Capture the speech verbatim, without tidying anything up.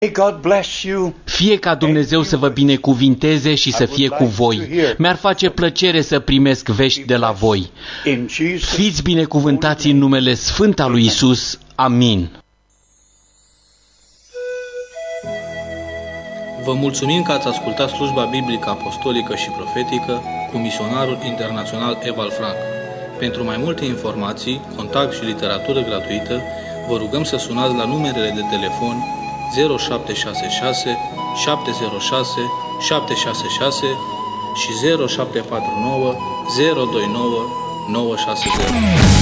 God bless you. Fie ca Dumnezeu să vă binecuvinteze și să fie cu voi. Mi-ar face plăcere să primesc vești de la voi. Fiți binecuvântați în numele sfânt al lui Isus. Amin. Vă mulțumim că ați ascultat slujba biblică apostolică și profetică cu misionarul internațional Eval Frank. Pentru mai multe informații, contact și literatură gratuită, vă rugăm să sunați la numerele de telefon zero șapte șase șase șapte zero șase șapte șase șase și zero șapte patru nouă zero doi nouă nouă șase zero.